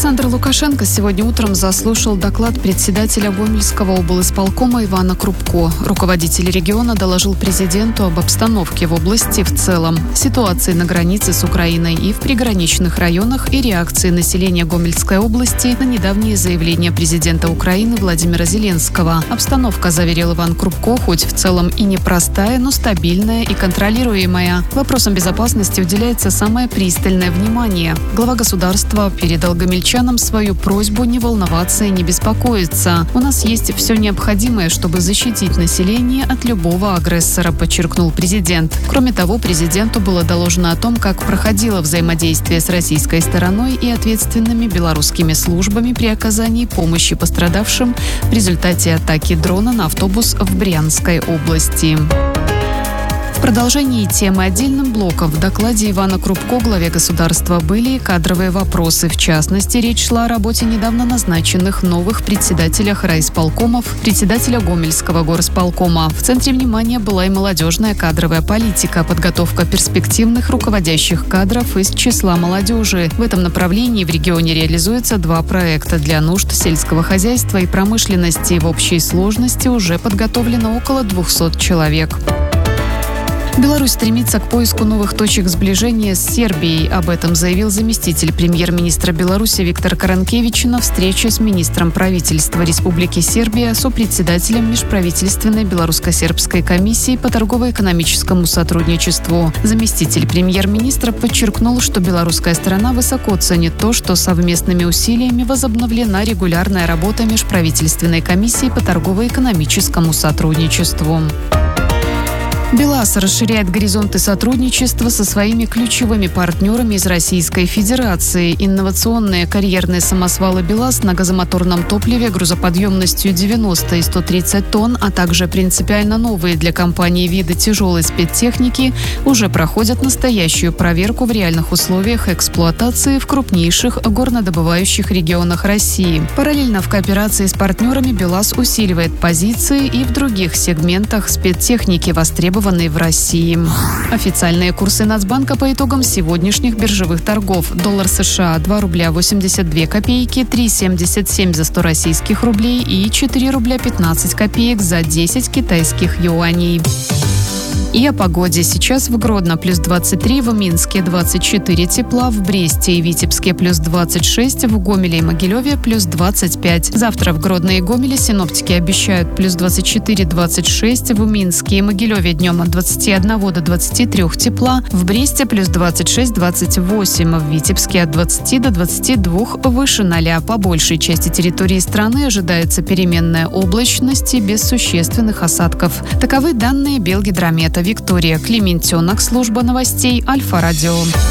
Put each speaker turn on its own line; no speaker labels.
Александр Лукашенко сегодня утром заслушал доклад председателя Гомельского облисполкома Ивана Крупко. Руководитель региона доложил президенту об обстановке в области в целом, ситуации на границе с Украиной и в приграничных районах и реакции населения Гомельской области на недавние заявления президента Украины Владимира Зеленского. Обстановка, заверил Иван Крупко, хоть в целом и непростая, но стабильная и контролируемая. Вопросам безопасности уделяется самое пристальное внимание. Глава государства передал гомельчанам свою просьбу не волноваться и не беспокоиться. У нас есть все необходимое, чтобы защитить население от любого агрессора, подчеркнул президент. Кроме того, президенту было доложено о том, как проходило взаимодействие с российской стороной и ответственными белорусскими службами при оказании помощи пострадавшим в результате атаки дрона на автобус в Брянской области. В продолжении темы отдельным блоком в докладе Ивана Крупко главе государства были и кадровые вопросы. В частности, речь шла о работе недавно назначенных новых председателях райисполкомов, председателя Гомельского горосполкома. В центре внимания была и молодежная кадровая политика, подготовка перспективных руководящих кадров из числа молодежи. В этом направлении в регионе реализуется 2 проекта для нужд сельского хозяйства и промышленности. В общей сложности уже подготовлено около 200 человек. Беларусь стремится к поиску новых точек сближения с Сербией. Об этом заявил заместитель премьер-министра Беларуси Виктор Каранкевич на встрече с министром правительства Республики Сербия, сопредседателем Межправительственной белорусско-сербской комиссии по торгово-экономическому сотрудничеству. Заместитель премьер-министра подчеркнул, что белорусская сторона высоко ценит то, что совместными усилиями возобновлена регулярная работа Межправительственной комиссии по торгово-экономическому сотрудничеству. БелАЗ расширяет горизонты сотрудничества со своими ключевыми партнерами из Российской Федерации. Инновационные карьерные самосвалы БелАЗ на газомоторном топливе грузоподъемностью 90 и 130 тонн, а также принципиально новые для компании виды тяжелой спецтехники уже проходят настоящую проверку в реальных условиях эксплуатации в крупнейших горнодобывающих регионах России. Параллельно в кооперации с партнерами БелАЗ усиливает позиции и в других сегментах спецтехники, востребованные в России. Официальные курсы Нацбанка по итогам сегодняшних биржевых торгов. Доллар США 2 рубля 82 копейки, 3,77 за 100 российских рублей и 4 рубля 15 копеек за 10 китайских юаней. И о погоде. Сейчас в Гродно плюс 23, в Минске 24 тепла, в Бресте и Витебске плюс 26, в Гомеле и Могилеве плюс 25. Завтра в Гродно и Гомеле синоптики обещают плюс 24-26, в Минске и Могилеве днем от 21 до 23 тепла, в Бресте плюс 26-28, в Витебске от 20 до 22 выше 0. По большей части территории страны ожидается переменная облачность и без существенных осадков. Таковы данные Белгидромета. Виктория Клементенок, служба новостей Альфа-Радио.